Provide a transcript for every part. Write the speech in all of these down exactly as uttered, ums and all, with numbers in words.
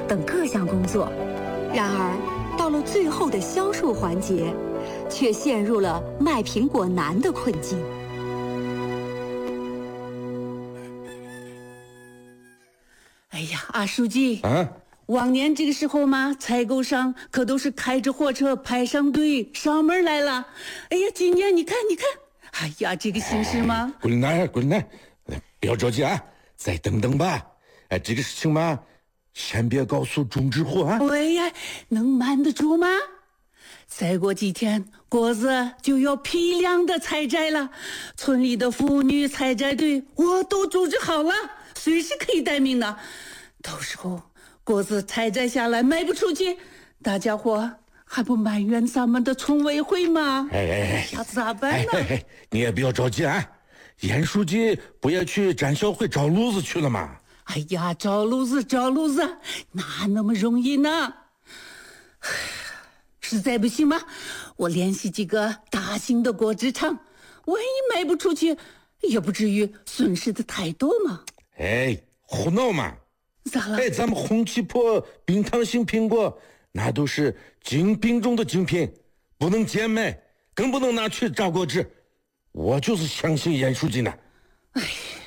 等各项工作。然而，到了最后的销售环节，却陷入了卖苹果难的困境。 哎呀，阿书记啊！ 往年这个时候嘛，采购商可都是开着货车排上队上门来了。哎呀，今年你看，你看，哎呀，这个形势嘛， 滚来，滚来，不要着急啊，再等等吧。哎，这个事情嘛，先别告诉中支户啊。 哎呀，能瞒得住吗？再过几天，果子就要批量的采摘了，村里的妇女采摘队我都组织好了，随时可以待命的。到时候果子采摘下来卖不出去，大家伙还不埋怨咱们的村委会吗？ 哎哎哎呀，咋办呢？ 哎哎哎，你也不要着急啊，严书记不也去展销会找路子去了吗？ 哎呀，找路子找路子，哪那么容易呢？实在不行吗？我联系几个大型的果汁厂，万一卖不出去，也不至于损失的太多嘛。 哎，胡闹嘛！ 咋了？ 哎，咱们红旗坡冰糖型苹果，那都是精品中的精品，不能贱卖，更不能拿去榨果汁。我就是相信严书记呢。 哎，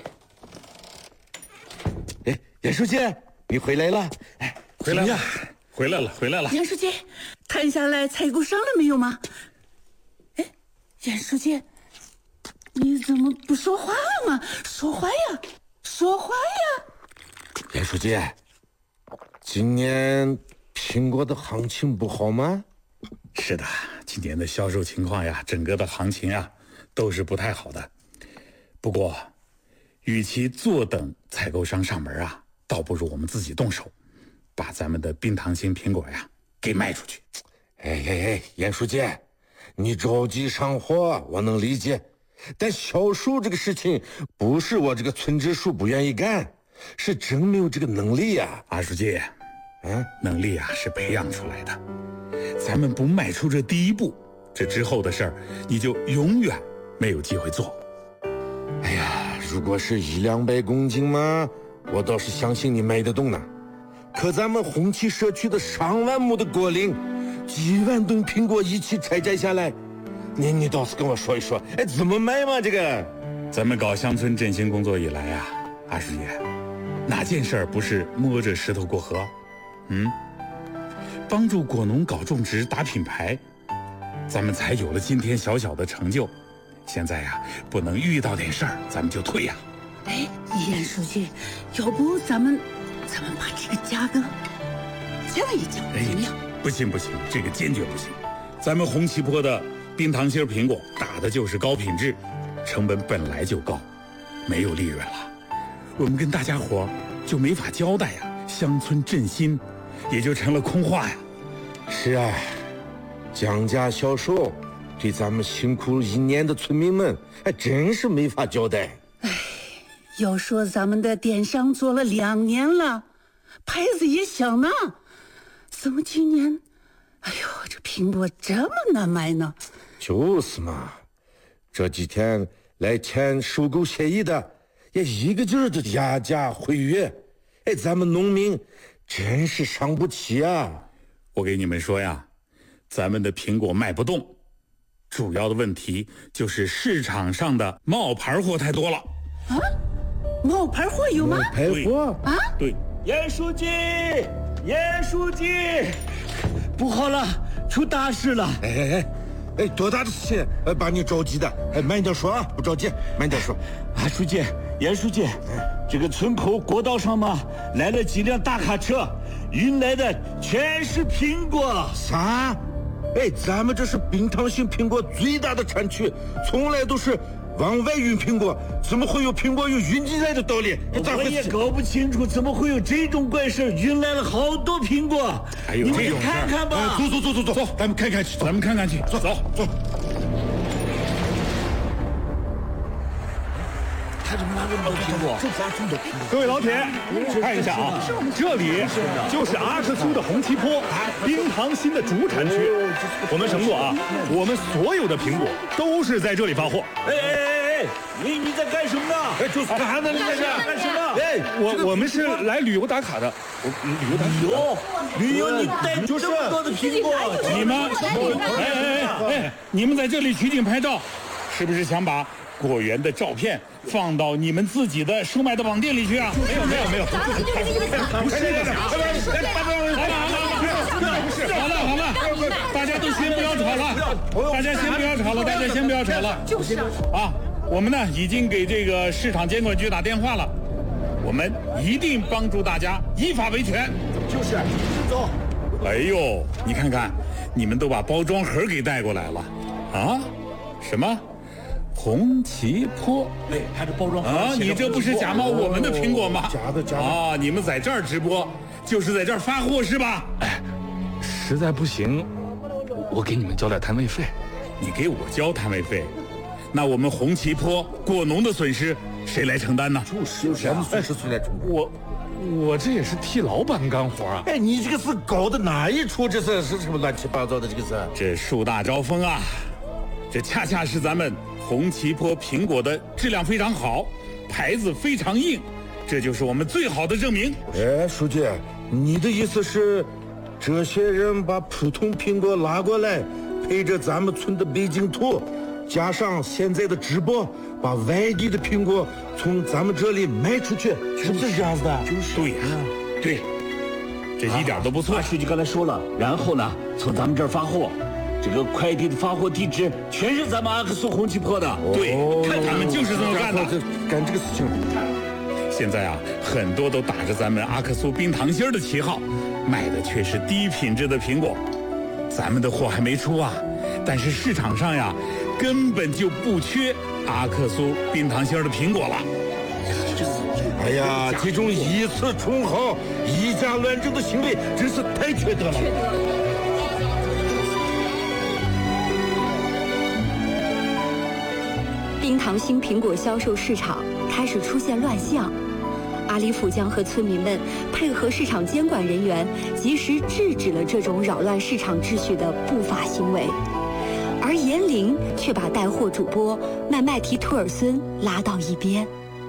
哎，严书记，你回来了？哎， 回来了，回来了，回来了。 严书记，谈下来采购商了没有吗？哎，严书记，你怎么不说话了吗？说话呀，说话呀！ 严书记，今年苹果的行情不好吗？ 是的，今年的销售情况呀，整个的行情呀，都是不太好的。不过，与其坐等采购商上门啊，倒不如我们自己动手，把咱们的冰糖型苹果呀给卖出去。 哎哎哎，严书记，你着急上货，我能理解，但销售这个事情不是我这个村支书不愿意干，是真没有这个能力呀、 阿书记， 嗯， 能力啊是培养出来的，咱们不迈出这第一步，这之后的事儿你就永远没有机会做。 哎呀，如果是一两百公斤嘛，我倒是相信你卖得动呢。可咱们红旗社区的上万亩的果林，几万吨苹果一起采摘下来，你你倒是跟我说一说，哎，怎么卖嘛？这个， 咱们搞乡村振兴工作以来呀、啊，阿书记，哪件事儿不是摸着石头过河？嗯，帮助果农搞种植、打品牌，咱们才有了今天小小的成就。现在呀、啊，不能遇到点事儿咱们就退呀。 哎，严书记，要不咱们咱们把这个价格降一降，怎么样？ 不行不行，这个坚决不行。咱们红旗坡的冰糖心苹果打的就是高品质，成本本来就高，没有利润了，我们跟大家伙就没法交代呀，乡村振兴也就成了空话呀。 是啊，降价销售对咱们辛苦一年的村民们还真是没法交代。 哎，要说咱们的电商做了两年了，牌子也响呢，怎么今年哎呦这苹果这么难卖呢？ 就是嘛，这几天来签收购协议的也一个劲儿的压价毁约，哎，咱们农民真是伤不起啊。 我给你们说呀，咱们的苹果卖不动，主要的问题就是市场上的冒牌货太多了。 啊，冒牌货有吗？ 冒牌货啊？ 对， 严书记，严书记，不好了，出大事了！ 哎哎哎，哎，多大的事情？呃，把你着急的，哎，慢点说啊，不着急，慢点说。 啊，书记，严书记，这个村口国道上嘛，来了几辆大卡车，运来的全是苹果。 啥？哎，咱们这是冰糖型苹果最大的产区，从来都是往外运苹果，怎么会有苹果有运进来的道理？ 我也搞不清楚，怎么会有这种怪事？运来了好多苹果， 还有你们去这种事儿看看吧。 哎，走走走走走走，咱们看看去， 咱们看看去，走走走。 他怎么拿这么多苹果？这家种的苹果。 各位老铁，看一下啊，这里就是阿克苏的红旗坡冰糖心的主产区。我们承诺啊，我们所有的苹果都是在这里发货。 哎哎哎哎， 哎，你你在干什么呢？ 哎，就是干呢，你在这干什么？ 哎， 我我们是来旅游打卡的，旅游打卡。 旅游，旅游，你带这么多的苹果， 你们，哎哎哎哎，你们在这里取景拍照，是不是想把果园的照片放到你们自己的售卖的网店里去啊？ 没有没有没有，不是这个。 好了好了好了，大家都先不要吵了，大家先不要吵了，大家先不要吵了。 就是啊， 啊，我们呢已经给这个市场监管局打电话了，我们一定帮助大家依法维权。 就是，走。 哎呦，你看看，你们都把包装盒给带过来了，啊？什么？红旗坡？ 对，还是包装啊！你这不是假冒我们的苹果吗？ 假的假的啊！你们在这儿直播，就是在这儿发货是吧？ 哎，实在不行，我给你们交点摊位费。 你给我交摊位费，那我们红旗坡果农的损失谁来承担呢？ 就是什么损失谁来承担？ 我我这也是替老板干活啊。 哎，你这个是搞的哪一出？这是是什么乱七八糟的？这个是？ 这树大招风啊！这恰恰是咱们红旗坡苹果的质量非常好，牌子非常硬，这就是我们最好的证明。 哎，书记，你的意思是，这些人把普通苹果拉过来，配着咱们村的北京土，加上现在的直播，把外地的苹果从咱们这里卖出去，是不是这样子的？ 就是对呀、啊，对，这一点都不错。 马书记刚才说了，然后呢，从咱们这儿发货。这个快递的发货地址全是咱们阿克苏红旗坡的， 对，看他们就是这么干的， 干这个事情。 现在啊，很多都打着咱们阿克苏冰糖心儿的旗号，卖的却是低品质的苹果。咱们的货还没出啊，但是市场上呀，根本就不缺阿克苏冰糖心儿的苹果了。 哎呀，这种以次充好、以假乱真的行为真是太缺德了。 冰糖心苹果销售市场开始出现乱象，阿里甫江和村民们配合市场监管人员，及时制止了这种扰乱市场秩序的不法行为，而严玲却把带货主播麦麦提图尔孙拉到一边。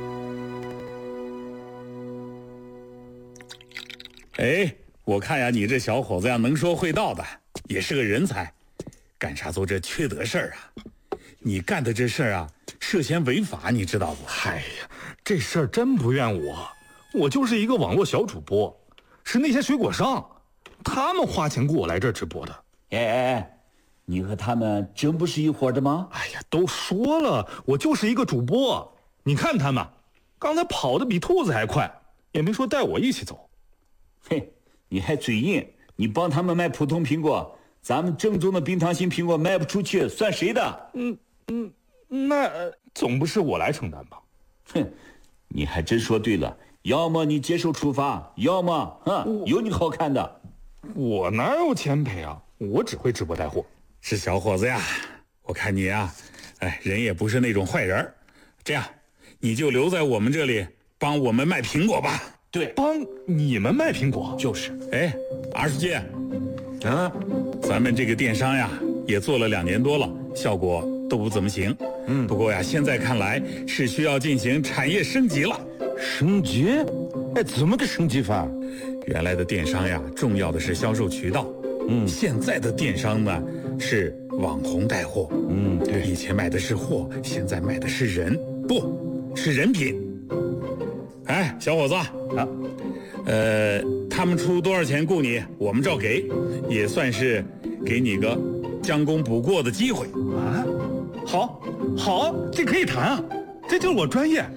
哎，我看呀，你这小伙子呀，能说会道的，也是个人才，干啥做这缺德事儿啊？你干的这事儿啊，涉嫌违法，你知道不？ 哎呀，这事儿真不怨我，我就是一个网络小主播，是那些水果商，他们花钱雇我来这儿直播的。 哎哎哎，你和他们真不是一伙的吗？ 哎呀，都说了，我就是一个主播。你看他们，刚才跑得比兔子还快，也没说带我一起走。 嘿，你还嘴硬，你帮他们卖普通苹果，咱们正宗的冰糖心苹果卖不出去，算谁的？ 嗯嗯，那、呃、总不是我来承担吧？ 哼，你还真说对了，要么你接受处罚，要么哼，有你好看的。 我哪有钱赔啊？我只会直播带货。 是小伙子呀，我看你呀，哎，人也不是那种坏人，这样，你就留在我们这里帮我们卖苹果吧。 对， 帮你们卖苹果就是。 哎，二书记，啊，咱们这个电商呀，也做了两年多了，效果都不怎么行。嗯，不过呀，现在看来是需要进行产业升级了。 升级？哎，怎么个升级法？ 原来的电商呀，重要的是销售渠道。嗯，现在的电商呢，是网红带货。 嗯，对， 以前卖的是货，现在卖的是人，不是人品。哎，小伙子啊，呃，他们出多少钱雇你，我们照给，也算是给你个将功补过的机会啊。好，好，这可以谈啊，这就是我专业。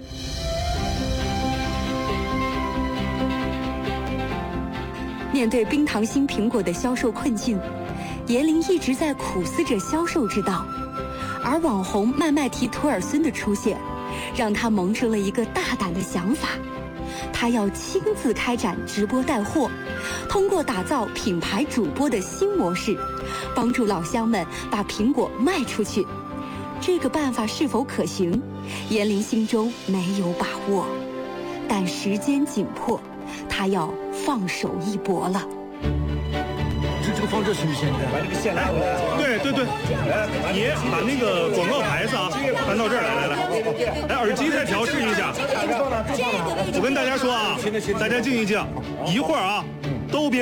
面对冰糖心苹果的销售困境，严玲一直在苦思着销售之道，而网红麦麦提图尔孙的出现，让他萌生了一个大胆的想法，他要亲自开展直播带货，通过打造品牌主播的新模式，帮助老乡们把苹果卖出去。这个办法是否可行，严玲心中没有把握，但时间紧迫，他要放手一搏了。 这这个就放这行不行？ 把这个线拉回来。 对对对，爷把那个广告牌子啊搬到这儿来，来来，来耳机再调试一下。我跟大家说啊，大家静一静，一会儿啊，都别。